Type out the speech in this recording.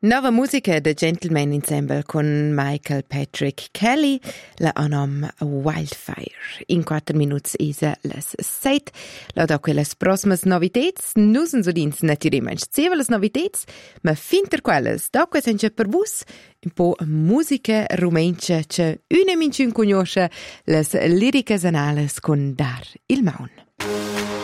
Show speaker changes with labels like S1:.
S1: Nova musica The Gentleman Ensemble con Michael Patrick Kelly, la anom Wildfire. In 4 minuts isa les 7. Lauda quelles prosmas novitets, nus uns udins naturalmente zievelas novitets, ma finter quelles, da quesen per vus, un po' musica rumencha, che una minciun conosce les liricas anales con Dar il Maun.